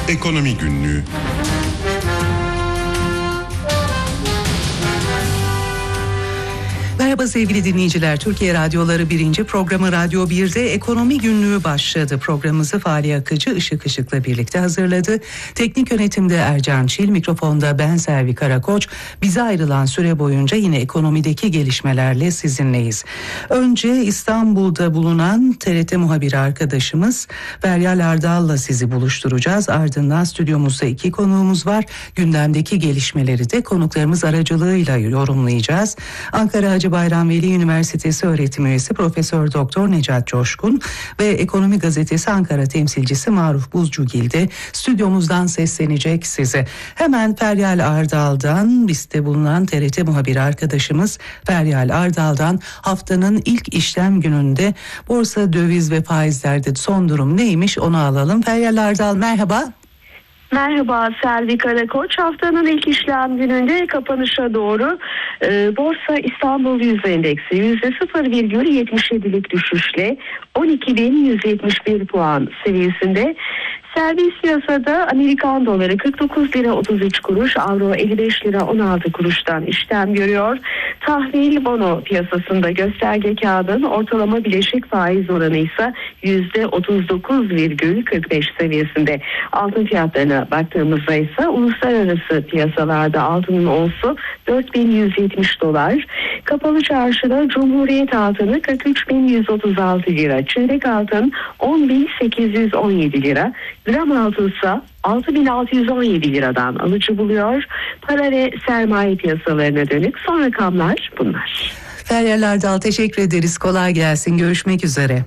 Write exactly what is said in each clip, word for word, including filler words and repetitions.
Ekonomi Günlüğü. Merhaba sevgili dinleyiciler. Türkiye Radyoları birinci programı Radyo bir'de Ekonomi Günlüğü başladı. Programımızı Fahriye Akıcı Işık Işık'la birlikte hazırladı. Teknik yönetimde Ercan Çil, mikrofonda ben Selvi Karakoç. Bize ayrılan süre boyunca yine ekonomideki gelişmelerle sizinleyiz. Önce İstanbul'da bulunan T R T muhabiri arkadaşımız Feryal Ardal'la sizi buluşturacağız. Ardından stüdyomuzda iki konuğumuz var. Gündemdeki gelişmeleri de konuklarımız aracılığıyla yorumlayacağız. Ankara Hacı Bayram Veli Üniversitesi öğretim üyesi Profesör Doktor Necat Coşkun ve Ekonomi Gazetesi Ankara temsilcisi Maruf Buzcugil de stüdyomuzdan seslenecek size. Hemen Feryal Ardal'dan, bizde bulunan T R T muhabiri arkadaşımız Feryal Ardal'dan haftanın ilk işlem gününde borsa, döviz ve faizlerde son durum neymiş onu alalım. Feryal Ardal, merhaba. Merhaba Selvi Karakoç. Haftanın ilk işlem gününde kapanışa doğru e, Borsa İstanbul Yüz Endeksi yüzde sıfır virgül yetmiş yedilik düşüşle on iki bin yüz yetmiş bir puan seviyesinde. Serbest piyasada Amerikan doları kırk dokuz lira otuz üç kuruş, avro elli beş lira on altı kuruştan işlem görüyor. Tahvil bono piyasasında gösterge kağıdın ortalama bileşik faiz oranı ise yüzde otuz dokuz virgül kırk beş seviyesinde. Altın fiyatlarına baktığımızda ise uluslararası piyasalarda altının onsu dört bin yüz yetmiş dolar. Kapalı çarşıda Cumhuriyet altını kırk üç bin yüz otuz altı lira, çeyrek altın on bin sekiz yüz on yedi lira, gram altın ise altı bin altı yüz on yedi liradan alıcı buluyor. Para ve sermaye piyasalarına dönük son rakamlar bunlar. Feryal Ardal, teşekkür ederiz. Kolay gelsin. Görüşmek üzere.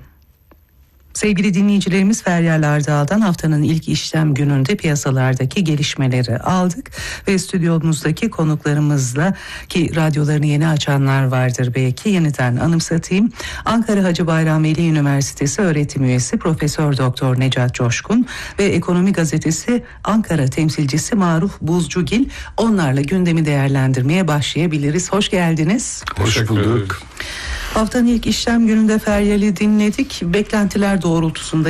Sevgili dinleyicilerimiz, Feryal Ardal'dan haftanın ilk işlem gününde piyasalardaki gelişmeleri aldık ve stüdyomuzdaki konuklarımızla, ki radyolarını yeni açanlar vardır belki, yeniden anımsatayım. Ankara Hacı Bayram Veli Üniversitesi öğretim üyesi Profesör Doktor Necat Coşkun ve Ekonomi Gazetesi Ankara temsilcisi Maruf Buzcugil, onlarla gündemi değerlendirmeye başlayabiliriz. Hoş geldiniz. Hoş bulduk. Haftanın ilk işlem gününde Feryal'i dinledik. Beklentiler doğrultusunda